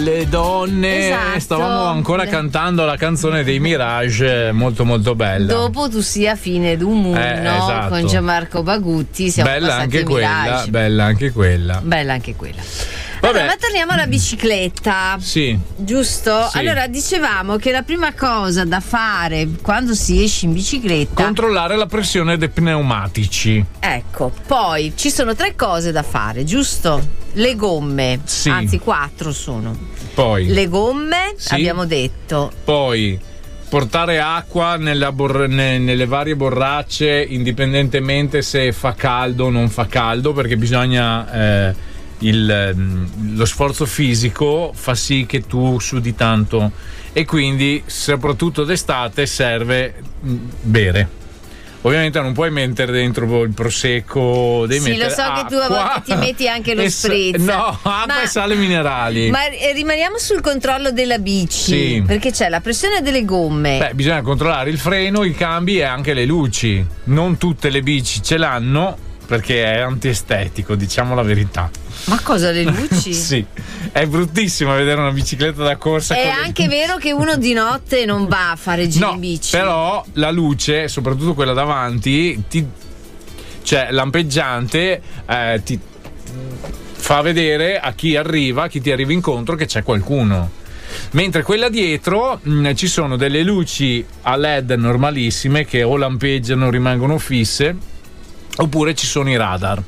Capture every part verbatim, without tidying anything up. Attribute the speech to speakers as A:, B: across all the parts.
A: Le donne,
B: esatto,
A: stavamo ancora
B: le...
A: cantando la canzone dei Mirage, molto molto bella.
B: Dopo Tu sia fine d'un mondo,
A: eh, esatto.
B: con Gianmarco Bagutti, siamo
A: bella
B: passati
A: anche
B: ai
A: quella,
B: Mirage.
A: bella anche quella.
B: Bella anche quella.
A: Vabbè.
B: Allora, ma torniamo alla bicicletta.
A: Sì.
B: Giusto?
A: Sì.
B: Allora, dicevamo che la prima cosa da fare quando si esce in bicicletta,
A: controllare la pressione dei pneumatici.
B: Ecco, poi ci sono tre cose da fare, giusto? Le gomme,
A: sì.
B: Anzi quattro sono.
A: Poi
B: le gomme,
A: sì.
B: abbiamo detto.
A: Poi portare acqua nella bor- ne- nelle varie borracce, indipendentemente se fa caldo o non fa caldo, perché bisogna eh, il, lo sforzo fisico fa sì che tu sudi tanto, e quindi soprattutto d'estate serve bere. Ovviamente non puoi mettere dentro il prosecco, devi
B: sì,
A: mettere
B: lo so
A: acqua,
B: che tu a volte ti metti anche lo spritz.
A: No, acqua
B: ma,
A: e sale minerali.
B: Ma rimaniamo sul controllo della bici,
A: sì.
B: Perché c'è la pressione delle gomme.
A: Beh, bisogna controllare il freno, i cambi e anche le luci. Non tutte le bici ce l'hanno, perché è antiestetico, diciamo la verità.
B: Ma cosa, le luci?
A: Sì, è bruttissimo vedere una bicicletta da corsa.
B: È
A: con
B: anche
A: le...
B: vero che uno di notte non va a fare giri
A: no,
B: in bici.
A: Però la luce, soprattutto quella davanti, ti... cioè lampeggiante, eh, ti fa vedere a chi arriva, a chi ti arriva incontro, che c'è qualcuno. Mentre quella dietro mh, ci sono delle luci a led normalissime che o lampeggiano o rimangono fisse, oppure ci sono i radar.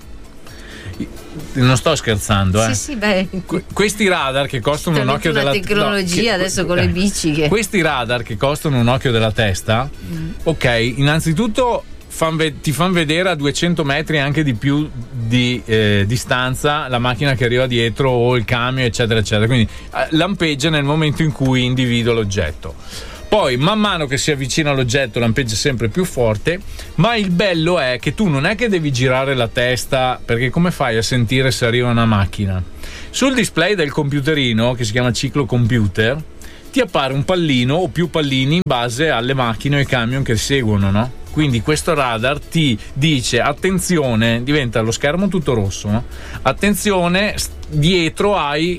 A: Non sto scherzando, eh.
B: Sì, sì, beh.
A: Que- questi radar che costano un occhio della testa.
B: tecnologia no, che, adesso con le bici. Che...
A: Questi radar che costano un occhio della testa, mm. ok, innanzitutto fan ve- ti fanno vedere a duecento metri anche di più di eh, distanza la macchina che arriva dietro o il camion, eccetera, eccetera. Quindi eh, lampeggia nel momento in cui individua l'oggetto. Poi man mano che si avvicina all'oggetto lampeggia sempre più forte, ma il bello è che tu non è che devi girare la testa, perché come fai a sentire se arriva una macchina? Sul display del computerino, che si chiama ciclocomputer, ti appare un pallino o più pallini in base alle macchine o ai camion che seguono, no? Quindi questo radar ti dice attenzione, diventa lo schermo tutto rosso, no? Attenzione, dietro hai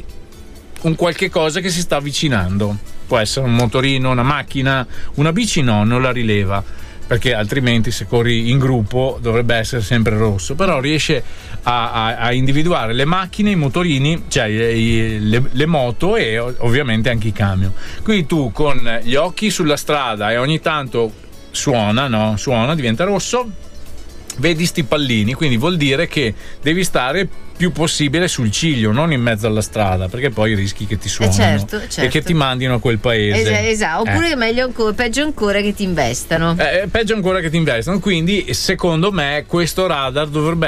A: un qualche cosa che si sta avvicinando. Può essere un motorino, una macchina, una bici no, non la rileva, perché altrimenti se corri in gruppo dovrebbe essere sempre rosso, però riesce a, a, a individuare le macchine, i motorini, cioè i, le, le moto e ovviamente anche i camion. Quindi tu con gli occhi sulla strada e ogni tanto suona, no? Suona, diventa rosso, vedi sti pallini, quindi vuol dire che devi stare più possibile sul ciglio, non in mezzo alla strada, perché poi rischi che ti suonano,
B: eh certo, certo.
A: e che ti mandino a quel paese.
B: Esatto, oppure
A: eh.
B: meglio ancora, peggio ancora che ti investano.
A: Eh, peggio ancora che ti investano. Quindi secondo me questo radar dovrebbe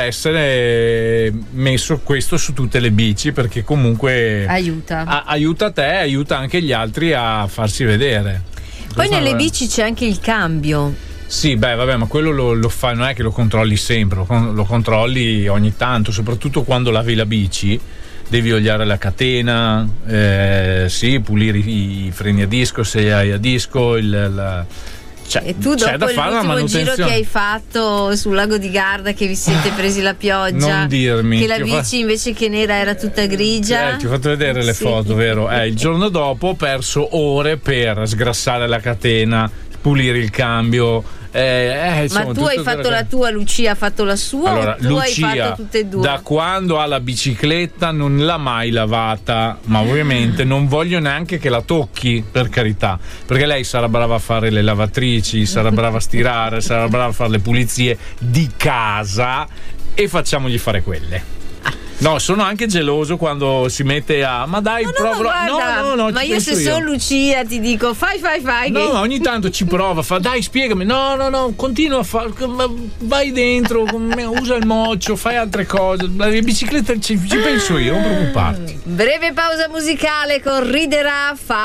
A: essere messo questo su tutte le bici, perché comunque
B: aiuta
A: a, aiuta te, aiuta anche gli altri a farsi vedere.
B: Poi
A: questo
B: nelle bici c'è anche il cambio.
A: Sì, beh, vabbè, ma quello lo, lo fai, non è che lo controlli sempre, lo, lo controlli ogni tanto, soprattutto quando lavi la bici, devi oliare la catena, eh, sì, pulire i, i freni a disco se hai a disco, il, la, cioè,
B: e tu
A: c'è
B: dopo
A: da fare una
B: l'ultimo
A: manutenzione.
B: Giro che hai fatto sul lago di Garda, che vi siete presi la pioggia,
A: non dirmi
B: che la bici
A: fa...
B: invece che nera era tutta grigia,
A: eh, ti ho fatto vedere le
B: sì.
A: foto, vero? Eh, il giorno dopo ho perso ore per sgrassare la catena, pulire il cambio. Eh, eh, insomma,
B: ma tu hai fatto
A: quella...
B: la tua, Lucia ha fatto la sua,
A: allora,
B: o tu
A: Lucia,
B: hai fatto tutte e due?
A: Da quando ha la bicicletta non l'ha mai lavata, ma ovviamente non voglio neanche che la tocchi, per carità, perché lei sarà brava a fare le lavatrici, sarà brava a stirare, sarà brava a fare le pulizie di casa, e facciamogli fare quelle. No, sono anche geloso quando si mette a ma dai,
B: no,
A: provo.
B: No,
A: no, no, no,
B: ma
A: ci
B: io se sono Lucia ti dico fai, fai, fai.
A: No,
B: che...
A: ogni tanto ci prova, fa dai, spiegami. No, no, no, continua a fare. Vai dentro, usa il moccio, fai altre cose. La bicicletta ci, ci penso io, non preoccuparti.
B: Breve pausa musicale con Riderà. Fa